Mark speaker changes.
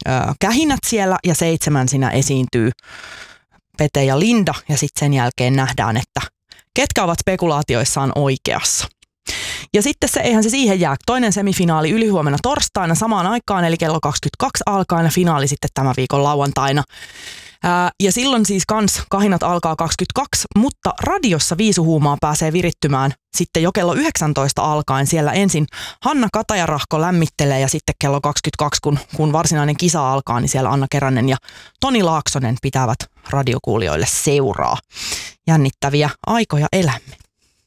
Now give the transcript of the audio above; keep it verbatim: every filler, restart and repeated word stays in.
Speaker 1: kähinät siellä ja seitsemänsinä esiintyy Pete ja Linda ja sitten sen jälkeen nähdään, että ketkä ovat spekulaatioissaan oikeassa. Ja sitten se, eihän se siihen jää. Toinen semifinaali ylihuomenna torstaina samaan aikaan, eli kello kaksikymmentäkaksi alkaen ja finaali sitten tämän viikon lauantaina. Ää, ja silloin siis kans kahinat alkaa kaksikymmentäkaksi, mutta radiossa Viisuhuumaa pääsee virittymään sitten jo kello yhdeksäntoista alkaen. Siellä ensin Hanna Katajarahko lämmittelee ja sitten kello kaksikymmentäkaksi, kun, kun varsinainen kisa alkaa, niin siellä Anna Keränen ja Toni Laaksonen pitävät radiokuulijoille seuraa. Jännittäviä aikoja elämme.